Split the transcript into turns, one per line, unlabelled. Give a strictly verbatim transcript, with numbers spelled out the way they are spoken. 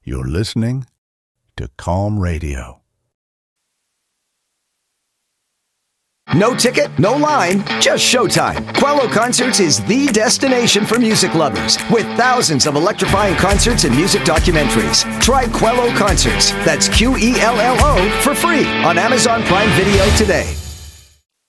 You're listening to Calm Radio.
No ticket, no line, just showtime. Quello Concerts is the destination for music lovers, with thousands of electrifying concerts and music documentaries. Try Quello Concerts, that's Q E L L O, for free on Amazon Prime Video today.